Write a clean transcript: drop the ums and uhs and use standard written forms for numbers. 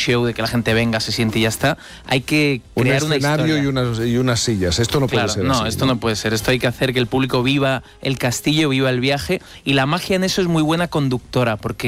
show de que la gente venga, se siente y ya está. Hay que crear un escenario y unas sillas. Esto no puede ser así. No, esto no puede ser. Esto hay que hacer que el público viva el castillo, viva el viaje, y la magia en eso es muy buena conductora, porque